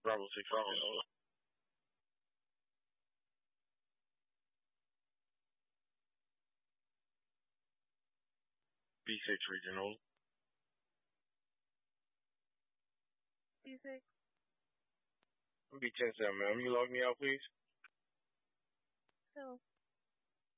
Bravo 6 Regional. B6 Regional. B6. B10 7, ma'am. You log me out, please. So,